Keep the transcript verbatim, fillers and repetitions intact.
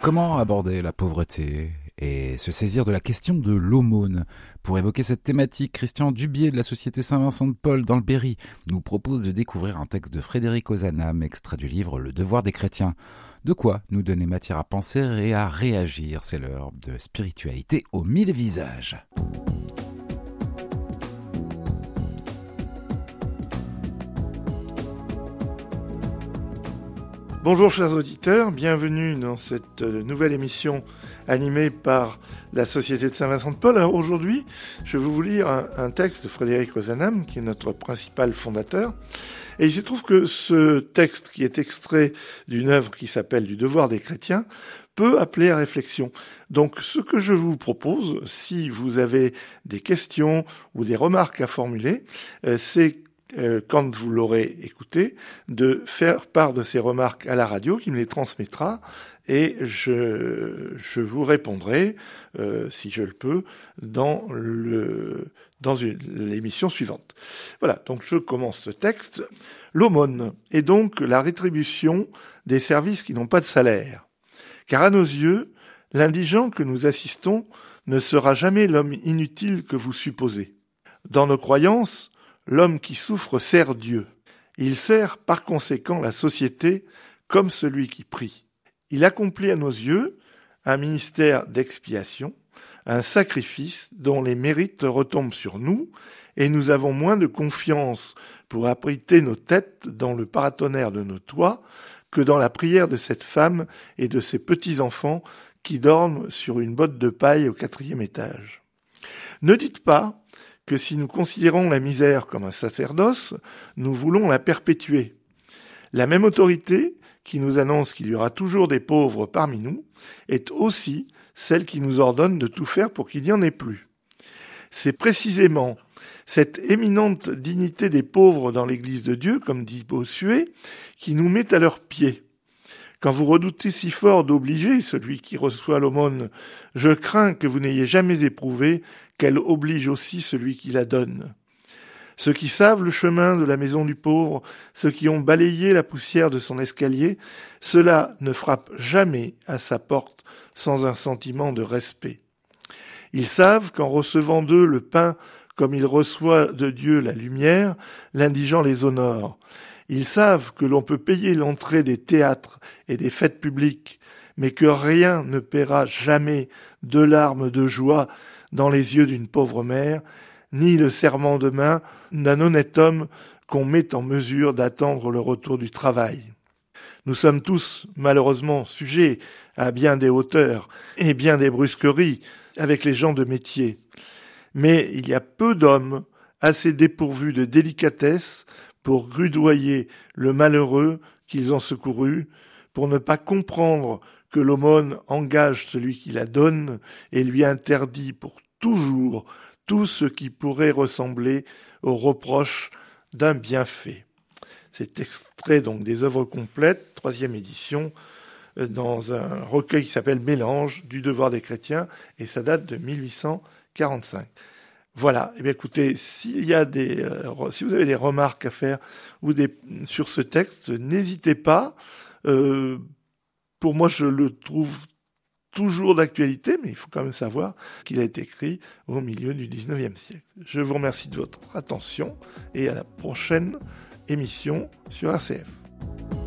Comment aborder la pauvreté et se saisir de la question de l'aumône? Pour évoquer cette thématique, Christian Dubié de la Société Saint-Vincent de Paul dans le Berry nous propose de découvrir un texte de Frédéric Ozanam, extrait du livre Le devoir des chrétiens. De quoi nous donner matière à penser et à réagir, c'est l'heure de spiritualité aux mille visages. Bonjour chers auditeurs, bienvenue dans cette nouvelle émission animée par la Société de Saint-Vincent de Paul. Alors aujourd'hui, je vais vous lire un, un texte de Frédéric Ozanam, qui est notre principal fondateur. Et il se trouve que ce texte, qui est extrait d'une œuvre qui s'appelle « Du devoir des chrétiens », peut appeler à réflexion. Donc ce que je vous propose, si vous avez des questions ou des remarques à formuler, euh, c'est Euh, quand vous l'aurez écouté, de faire part de ces remarques à la radio, qui me les transmettra, et je, je vous répondrai, euh, si je le peux, dans le, dans une, l'émission suivante. Voilà, donc je commence ce texte. L'aumône est donc la rétribution des services qui n'ont pas de salaire. Car à nos yeux, l'indigent que nous assistons ne sera jamais l'homme inutile que vous supposez. Dans nos croyances, l'homme qui souffre sert Dieu. Il sert par conséquent la société comme celui qui prie. Il accomplit à nos yeux un ministère d'expiation, un sacrifice dont les mérites retombent sur nous, et nous avons moins de confiance pour abriter nos têtes dans le paratonnerre de nos toits que dans la prière de cette femme et de ses petits-enfants qui dorment sur une botte de paille au quatrième étage. Ne dites pas que si nous considérons la misère comme un sacerdoce, nous voulons la perpétuer. La même autorité qui nous annonce qu'il y aura toujours des pauvres parmi nous est aussi celle qui nous ordonne de tout faire pour qu'il n'y en ait plus. C'est précisément cette éminente dignité des pauvres dans l'Église de Dieu, comme dit Bossuet, qui nous met à leurs pieds. Quand vous redoutez si fort d'obliger celui qui reçoit l'aumône, je crains que vous n'ayez jamais éprouvé qu'elle oblige aussi celui qui la donne. Ceux qui savent le chemin de la maison du pauvre, ceux qui ont balayé la poussière de son escalier, ceux-là ne frappent jamais à sa porte sans un sentiment de respect. Ils savent qu'en recevant d'eux le pain comme il reçoit de Dieu la lumière, l'indigent les honore. Ils savent que l'on peut payer l'entrée des théâtres et des fêtes publiques, mais que rien ne paiera jamais deux larmes de joie dans les yeux d'une pauvre mère, ni le serment de main d'un honnête homme qu'on met en mesure d'attendre le retour du travail. Nous sommes tous, malheureusement, sujets à bien des hauteurs et bien des brusqueries avec les gens de métier. Mais il y a peu d'hommes assez dépourvus de délicatesse pour rudoyer le malheureux qu'ils ont secouru, pour ne pas comprendre que l'aumône engage celui qui la donne et lui interdit pour toujours tout ce qui pourrait ressembler au reproche d'un bienfait. C'est extrait donc des œuvres complètes, troisième édition, dans un recueil qui s'appelle Mélange, du devoir des chrétiens, et ça date de mille huit cent quarante-cinq. Voilà, eh bien écoutez, s'il y a des, euh, si vous avez des remarques à faire ou des sur ce texte, n'hésitez pas. Euh, pour moi, je le trouve toujours d'actualité, mais il faut quand même savoir qu'il a été écrit au milieu du dix-neuvième siècle. Je vous remercie de votre attention et à la prochaine émission sur R C F.